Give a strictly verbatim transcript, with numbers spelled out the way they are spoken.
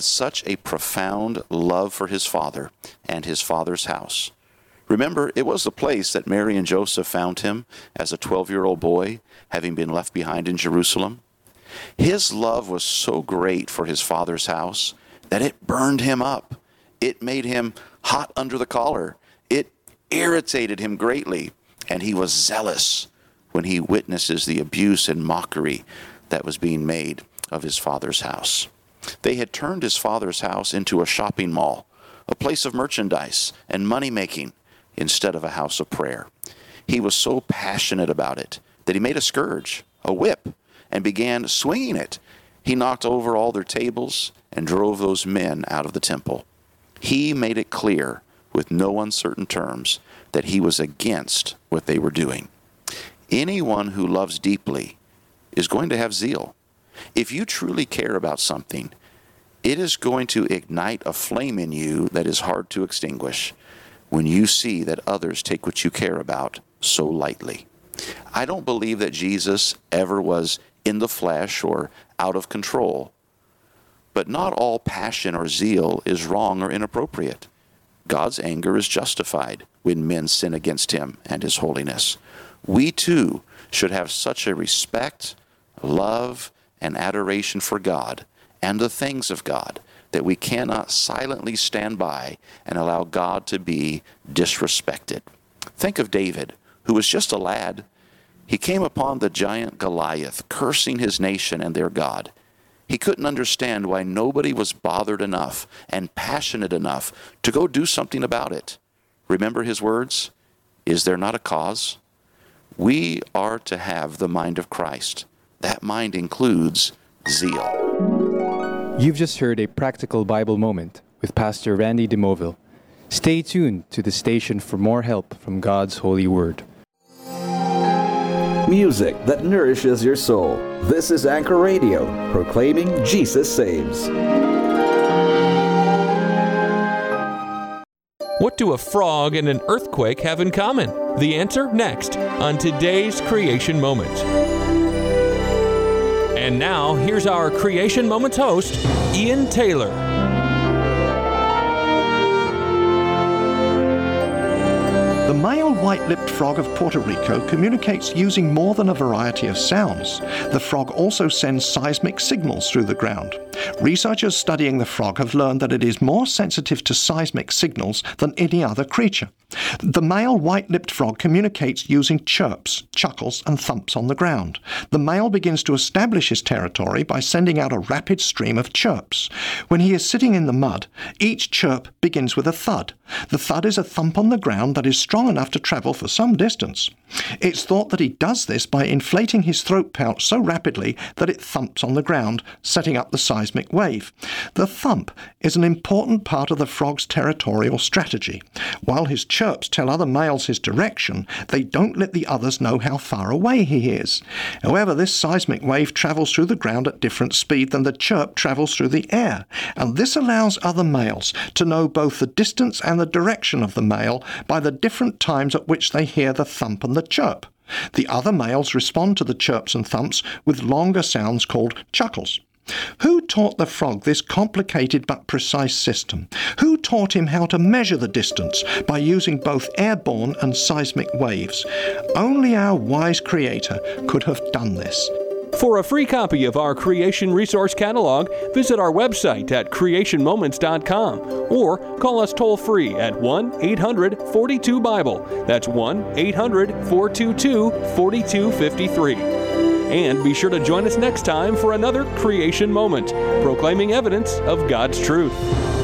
such a profound love for his father and his father's house. Remember, it was the place that Mary and Joseph found him as a twelve-year-old boy, having been left behind in Jerusalem. His love was so great for his father's house that it burned him up. It made him hot under the collar. It irritated him greatly, and he was zealous when he witnesses the abuse and mockery that was being made of his father's house. They had turned his father's house into a shopping mall, a place of merchandise and money-making instead of a house of prayer. He was so passionate about it that he made a scourge, a whip, and began swinging it. He knocked over all their tables and drove those men out of the temple. He made it clear, with no uncertain terms, that he was against what they were doing. Anyone who loves deeply is going to have zeal. If you truly care about something, it is going to ignite a flame in you that is hard to extinguish when you see that others take what you care about so lightly. I don't believe that Jesus ever was in the flesh or out of control, but not all passion or zeal is wrong or inappropriate. God's anger is justified when men sin against him and his holiness. We too should have such a respect, love, and adoration for God and the things of God that we cannot silently stand by and allow God to be disrespected. Think of David, who was just a lad. He came upon the giant Goliath, cursing his nation and their God. He couldn't understand why nobody was bothered enough and passionate enough to go do something about it. Remember his words? Is there not a cause? We are to have the mind of Christ. That mind includes zeal. You've just heard a practical Bible moment with Pastor Randy DeMoville. Stay tuned to the station for more help from God's holy word. Music that nourishes your soul. This is Anchor Radio, proclaiming Jesus saves. What do a frog and an earthquake have in common? The answer next on today's Creation Moment. And now, here's our Creation Moments host, Ian Taylor. The male white-lipped frog of Puerto Rico communicates using more than a variety of sounds. The frog also sends seismic signals through the ground. Researchers studying the frog have learned that it is more sensitive to seismic signals than any other creature. The male white-lipped frog communicates using chirps, chuckles, and thumps on the ground. The male begins to establish his territory by sending out a rapid stream of chirps. When he is sitting in the mud, each chirp begins with a thud. The thud is a thump on the ground that is strong enough to travel for some distance. It's thought that he does this by inflating his throat pouch so rapidly that it thumps on the ground, setting up the seismic wave. The thump is an important part of the frog's territorial strategy. While his chirps tell other males his direction, they don't let the others know how far away he is. However, this seismic wave travels through the ground at different speed than the chirp travels through the air, and this allows other males to know both the distance and the direction of the male by the different times at which they hear the thump and the chirp. The other males respond to the chirps and thumps with longer sounds called chuckles. Who taught the frog this complicated but precise system? Who taught him how to measure the distance by using both airborne and seismic waves? Only our wise Creator could have done this. For a free copy of our Creation Resource Catalog, visit our website at creation moments dot com or call us toll-free at one eight hundred forty-two Bible. That's one eight hundred four two two four two five three. And be sure to join us next time for another Creation Moment, proclaiming evidence of God's truth.